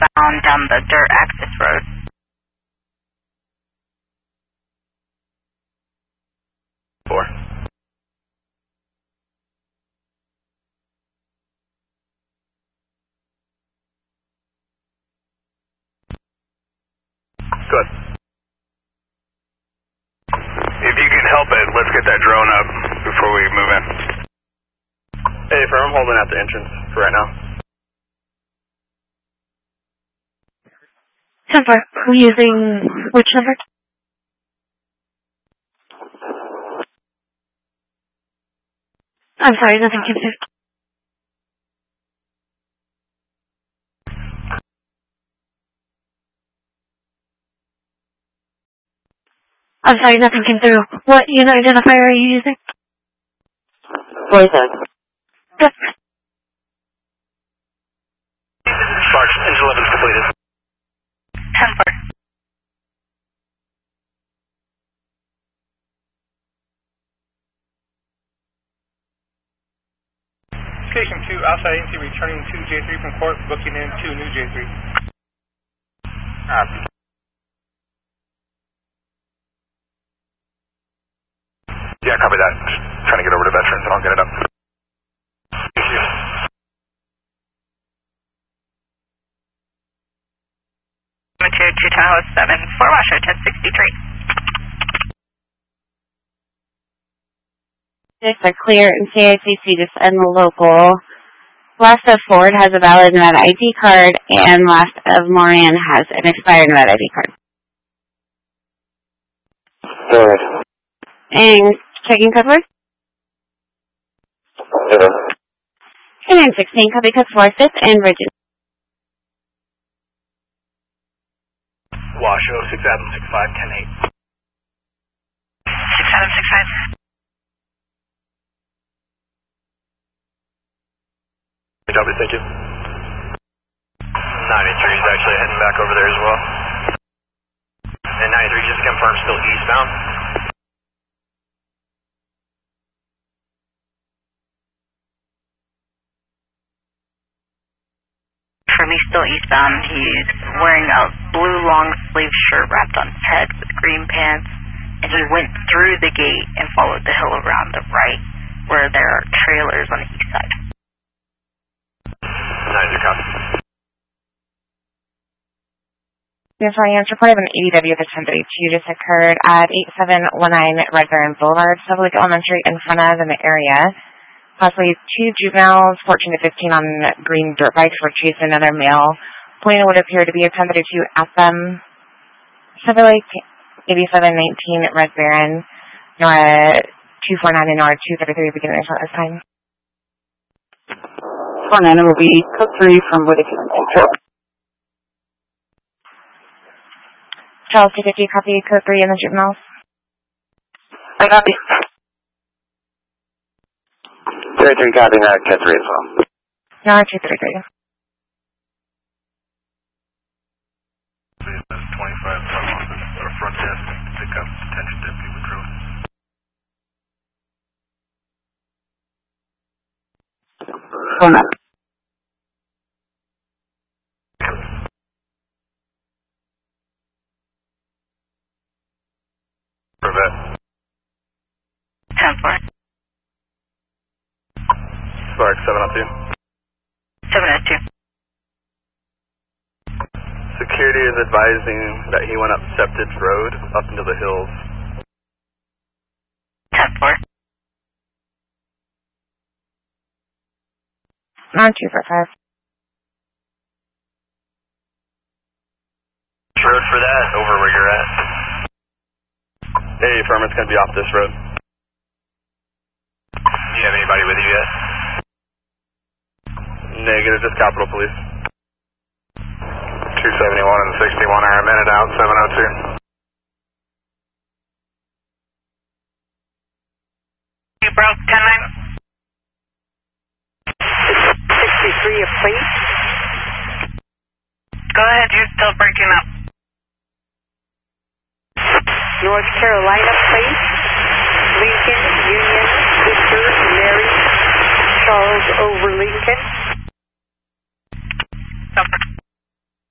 eastbound down the dirt access road. Four. Good. If you can help it, let's get that drone up before we move in. Hey, firm, I'm holding out the entrance for right now. 10-4, who using which number? I'm sorry, nothing came through. I'm sorry, nothing came through. What unit identifier are you using? 47. Good. Sparks, engine 11 is completed. 10-4. Station 2, outside agency returning to J3 from court, booking in to new J3. Yeah, copy that. Just trying to get over to veterans and I'll get it up. Thank you. To Tahoe 7, 4 Washer, 1063. Are clear and CICC to send the local. Last of Ford has a valid Nevada ID card, and last of Moran has an expired Nevada ID card. Good. And checking code word? 916, copy code 4, 5th and Virgin. Washoe, 6765, 10-8. 6765. Good job, thank you. 93 is actually heading back over there as well. And 93 just confirmed still eastbound. For me, still eastbound. He's wearing a blue long sleeve shirt wrapped on his head with green pants, and he went through the gate and followed the hill around the right, where there are trailers on the east side. 90 copy. Yes, I am report of an ADW at 1032 just occurred at 8719 Red Baron Boulevard, Public Elementary, in front of in the area. Possibly 2 juveniles, 14 to 15 on green dirt bikes, were chasing another male. Point would appear to be a 1032 at them. Chevrolet 8719 Red Baron, NORA 249 and NORA 233 beginning at this time. 49 will be code 3 from Whitaker. Charles 250, copy code 3 in the juveniles. I copy. 33 copy, not code 3 as well. NORA 233. 25 front office, or front desk, pick up detention deputy with drone. Phone up. Corvette. 10-4. Spark, 702. 702. Security is advising that he went up Septage Road, up into the hills. 10-4. NORA 245. Road for that, over where you're at. Hey, firm, it's going to be off this road. Do you have anybody with you yet? Negative, just Capitol Police. 271 and 61 are a minute out, 702. You broke 10-9. 63 a plate. Go ahead, you're still breaking up. North Carolina plate. Lincoln, Union, Victor, Mary, Charles over Lincoln.